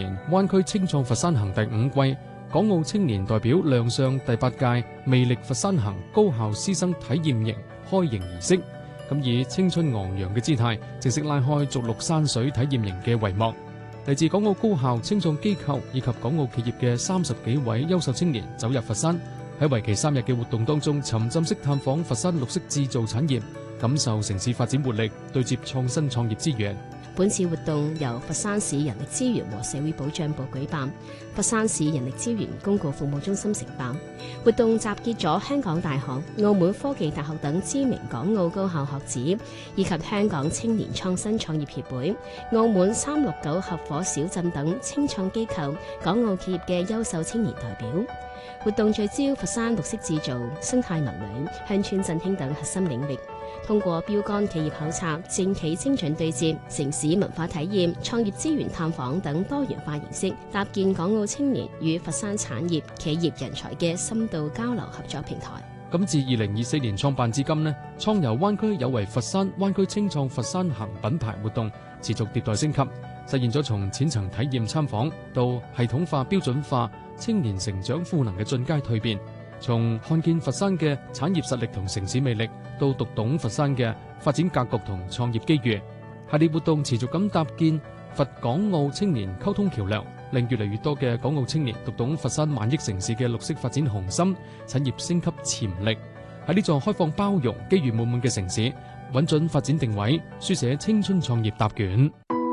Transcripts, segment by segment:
年灣區青創佛山行第5季，港澳青年代表亮相第8屆魅力佛山行高校師生體驗營開營儀式，咁以青春昂揚嘅姿態正式拉開逐鹿山水體驗營嘅帷幕。嚟自港澳高校、青創機構以及港澳企業嘅30幾位優秀青年走入佛山，喺為期3日嘅活動當中，沉浸式探訪佛山綠色製造產業，感受城市發展活力，對接創新創業資源。 本次活動由佛山市人力資源和社會保障部舉辦，佛山市人力資源公共服務中心承辦。活動集結咗香港大學、澳門科技大學等知名港澳高校學子，以及香港青年創新創業協會、澳門369合夥小鎮等青創機構、港澳企業嘅優秀青年代表。活動聚焦佛山綠色製造、生態文旅、鄉村振興等核心領域，通過標杆企業考察、政企精準對接、城市文化體驗、創業資源探訪等多元化形式，搭建港澳青年與佛山產業企業人才嘅深度交流合作平台。 咁自2024年創辦至今呢，創遊灣區有為佛山灣區青創佛山行品牌活動持續迭代升級，實現咗從淺層體驗參訪到系統化標準化青年成長賦能嘅進階蛻變，從看見佛山嘅產業實力同城市魅力，到讀懂佛山嘅發展格局同創業機遇。系列活動持續咁搭建佛港澳青年溝通橋梁，令越嚟越多嘅港澳青年讀懂佛山萬億城市嘅綠色發展雄心、產業升級潛力。喺呢座開放包容、機遇滿滿嘅城市，穩準發展定位，書寫青春創業答卷。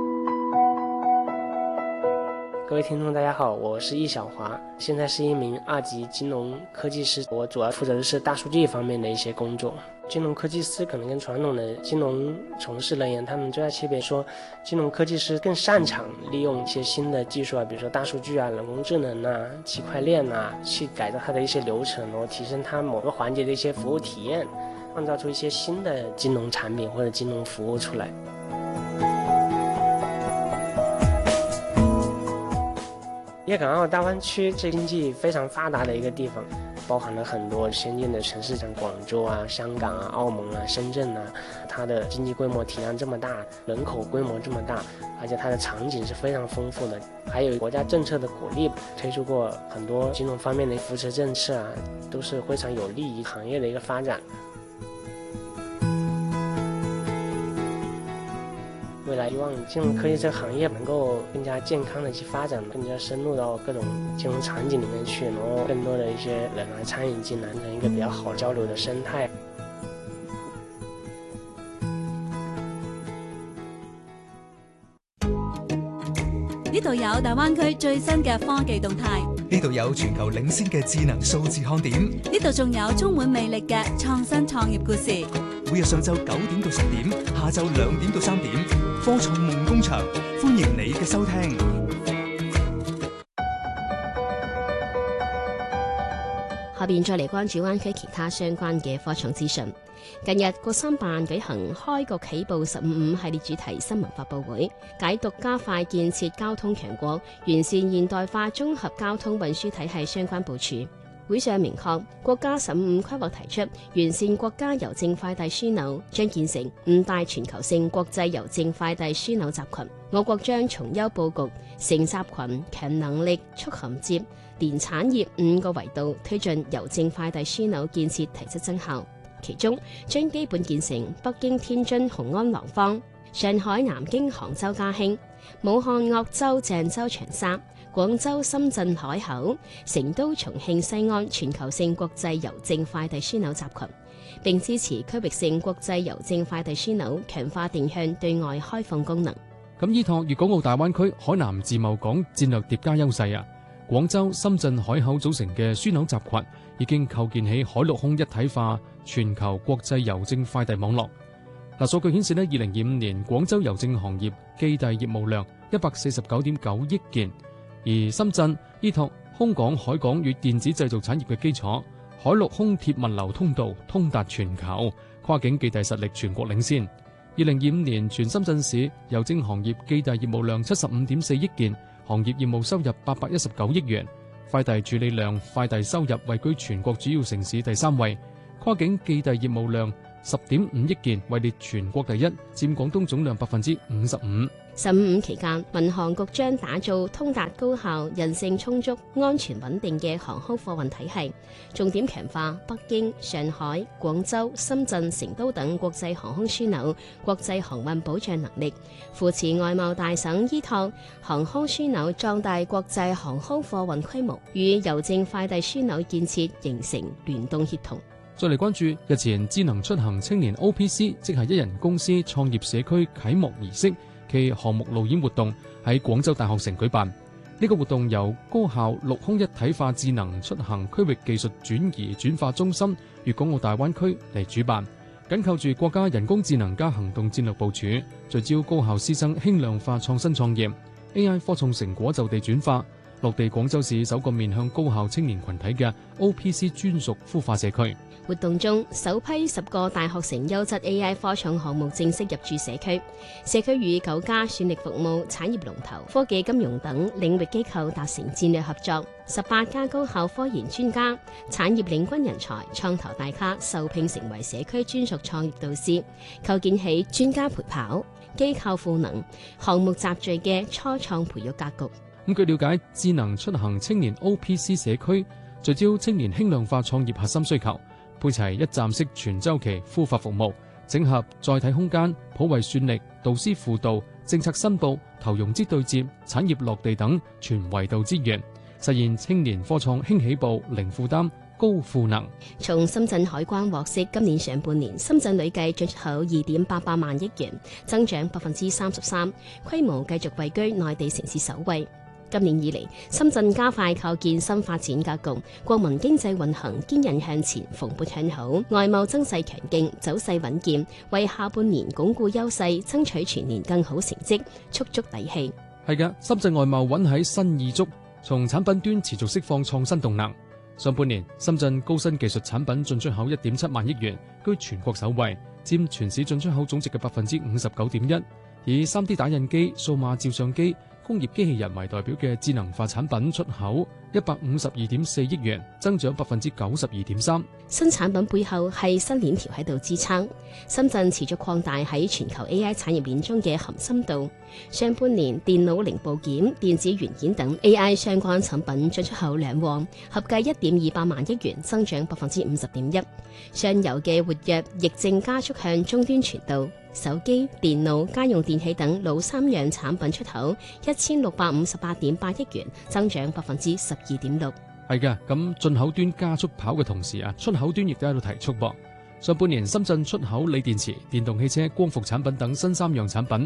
各位聽眾大家好，我是易小華，現在是一名2級金融科技師，我主要負責的是大數據方面的一些工作。金融科技師可能跟傳統的金融從事人員，他們最大區別說，金融科技師更擅長利用一些新的技術啊，比如說大數據啊、人工智能啊、區塊鏈啊，去改造它的一些流程，然後提升它某個環節的一些服務體驗，創造出一些新的金融產品或者金融服務出來。粵港澳大灣區這經濟非常發達的一個地方，包含了很多先進的城市，像廣州啊、香港啊、澳門啊、深圳啊，它的經濟規模體量這麼大，人口規模這麼大，而且它的場景是非常豐富的，還有國家政策的鼓勵，推出過很多金融方面的扶持政策啊，都是非常有利於行業的一個發展。未來希望金融科技這個行業能夠更加健康的去發展，更加深入到各種金融場景裡面去，然後更多的一些人來參與進來，成一個比較好交流的生態。 呢度有大灣區最新嘅科技動態， 呢度有全球領先嘅智能數字看點， 呢度仲有充滿魅力嘅創新創業故事。 每日上晝9點到10點，下晝2點到3點，科創夢工場，歡迎你嘅收聽。 下邊再嚟關注灣區其他相關嘅科創資訊。近日，國三辦舉行開局起步15.5系列主題新聞發佈會，解讀加快建設交通強國、完善現代化綜合交通運輸體系相關部署。會上明確，國家15.5規劃提出完善國家郵政快遞樞紐，將建成5大全球性國際郵政快遞樞紐集群。我國將從優佈局、成集群、強能力、促銜接、連產業5個維度推進郵政快遞樞紐建設提質增效。其中將基本建成北京、天津、雄安、廊坊、上海、南京、杭州、嘉興、武漢、鄂州、鄭州、長沙、廣州、深圳、海口、成都、重慶、西安全球性國際郵政快遞樞紐集群，並支持區域性國際郵政快遞樞紐強化定向對外開放功能。 咁依託粵港澳大灣區海南自貿港戰略疊加優勢啊，廣州、深圳、海口組成嘅樞紐集群已經構建起海陸空一體化全球國際郵政快遞網絡。數據顯示咧，2025年廣州郵政行業寄遞業務量149.9億件，而深圳依託空港、海港與電子製造產業嘅基礎，海陸空鐵物流通道通達全球，跨境寄遞實力全國領先。2025年全深圳市郵政行業寄遞業務量75.4億件，行業業務收入819億元，快遞處理量、快遞收入位居全國主要城市第3位，跨境寄遞業務量 10.5億件，位列全國第一，佔廣東總量55%。 15期間，民航局將打造通達高效、人性充足、安全穩定嘅航空貨運體系，重點強化北京、上海、廣州、深圳、成都等國際航空樞紐國際航運保障能力，扶持外貿大省依託航空樞紐壯大國際航空貨運規模，與郵政快遞樞紐建設形成聯動協同。 再嚟關注日前智能出行青年 OPC， 即係一人公司創業社區啟幕儀式其項目路演活動喺廣州大學城舉辦。呢個活動由高校陸空一體化智能出行區域技術轉移轉化中心粵港澳大灣區嚟主辦，緊扣住國家人工智能加行動戰略部署，聚焦高校師生輕量化創新創業 AI 科創成果就地轉化，落地廣州市首個面向高校青年群體嘅 OPC 專屬孵化社區。 活動中，首批10個大學城優質 AI 科創項目正式入駐社區，社區與9家算力服務、產業龍頭、科技金融等領域機構達成戰略合作，18家高校科研專家、產業領軍人才、創投大咖受聘成為社區專屬創業導師，構建起專家陪跑、機構賦能、項目集聚嘅初創培育格局。 據了解，智能出行青年 OPC 社區聚焦青年輕量化創業核心需求，配齊一站式全週期孵化服務，整合載體空間、普惠算力、導師輔導、政策申報、投融資對接、產業落地等全維度資源，實現青年科創輕起步、零負擔、高賦能。 從深圳海關獲悉，今年上半年深圳累計進出口2.88萬億元，增長33%，規模繼續位居內地城市首位。今年以嚟，深圳加快構建新發展格局，國民經濟運行堅韌向前，蓬勃向好，外貿增勢強勁，走勢穩健，為下半年鞏固優勢，爭取全年更好成績，蓄足底氣。 係嘅，深圳外貿穩喺新意足，從產品端持續釋放創新動能。上半年，深圳高新技術產品進出口1.7萬億元，居全國首位，佔全市進出口總值嘅59.1%。以 3D 打印機、數碼照相機、工業機器人為代表嘅智能化產品出口152.4億元，增長92.3%。 新產品背後係新鏈條喺度支撐，深圳持續擴大喺全球 AI 產業鏈中嘅含深度。上半年電腦零部件、電子元件等 AI 相關產品進出口兩旺，合計1.28萬億元，增長50.1%。上游嘅活躍亦正加速向終端傳導。手機、電腦、家用電器等老三樣產品出口1658.8億元，增長12.6%。 係嘅，咁進口端加速跑嘅同時啊，出口端亦都喺度提速噃。上半年深圳出口鋰電池、電動汽車、光伏產品等新三樣產品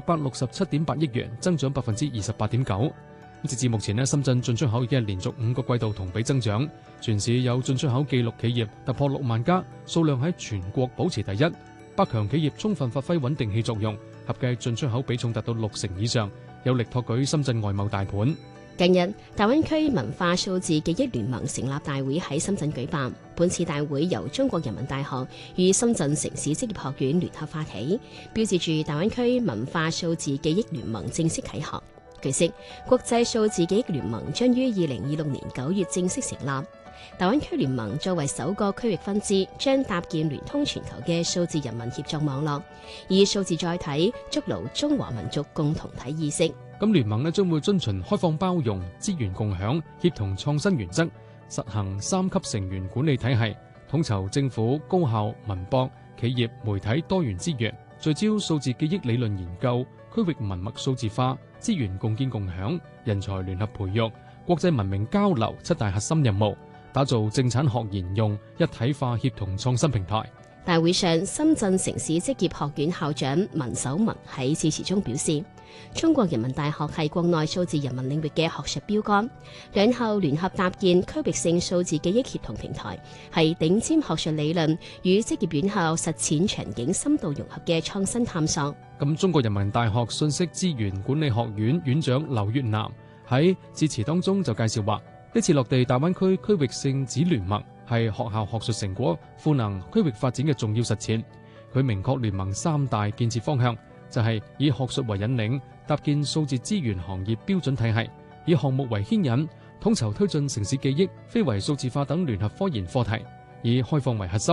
667.8億元，增長28.9%。截至目前呢，深圳進出口已經係連續5個季度同比增長，全市有進出口紀錄企業突破6萬家，數量喺全國保持第一。百強企業充分發揮穩定器作用，合計進出口比重達到60%以上，有力托舉深圳外貿大盤。 近日，大灣區文化數字記憶聯盟成立大會喺深圳舉辦。本次大會由中國人民大學與深圳城市職業學院聯合發起，標誌住大灣區文化數字記憶聯盟正式啟航。據悉，國際數字記憶聯盟將於2026年9月正式成立。大灣區聯盟作為首個區域分支，將搭建聯通全球嘅數字人民協作網絡，以數字載體築牢中華民族共同體意識。 咁聯盟呢將會遵循開放包容、資源共享、協同創新原則，實行3級成員管理體系，統籌政府、高校、民博、企業、媒體多元資源，聚焦數字記憶理論研究、區域文脈數字化、資源共建共享、人才聯合培育、國際文明交流7大核心任務，打造政產學研用一體化協同創新平台。 大會上，深圳城市職業學院校長文守文喺致辭中表示，中國人民大學係國內數字人民領域嘅學術標杆，兩校聯合搭建區域性數字記憶協同平台，係頂尖學術理論與職業院校實踐場景深度融合嘅創新探索。 咁中國人民大學信息資源管理學院院長劉月南喺致辭當中就介紹話，呢次落地大灣區區域性子聯盟係學校學術成果賦能區域發展嘅重要實踐。佢明確聯盟3大建設方向，就係以學術為引領，搭建數字資源行業標準體系；以項目為牽引，統籌推進城市記憶、非遺數字化等聯合科研課題；以開放為核心，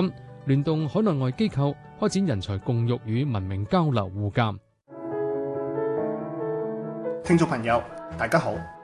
聯動海內外機構，開展人才共育與文明交流互鑑。 聽眾朋友，大家好，